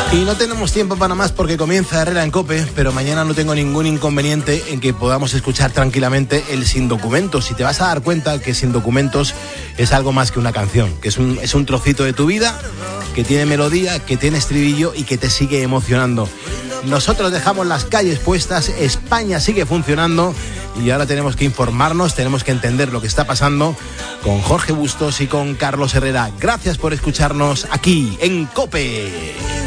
Y no tenemos tiempo para más porque comienza Herrera en COPE, pero mañana no tengo ningún inconveniente en que podamos escuchar tranquilamente el Sin Documentos. Y te vas a dar cuenta que Sin Documentos es algo más que una canción, que es un trocito de tu vida, que tiene melodía, que tiene estribillo y que te sigue emocionando. Nosotros dejamos las calles puestas, España sigue funcionando y ahora tenemos que informarnos, tenemos que entender lo que está pasando con Jorge Bustos y con Carlos Herrera. Gracias por escucharnos aquí en COPE.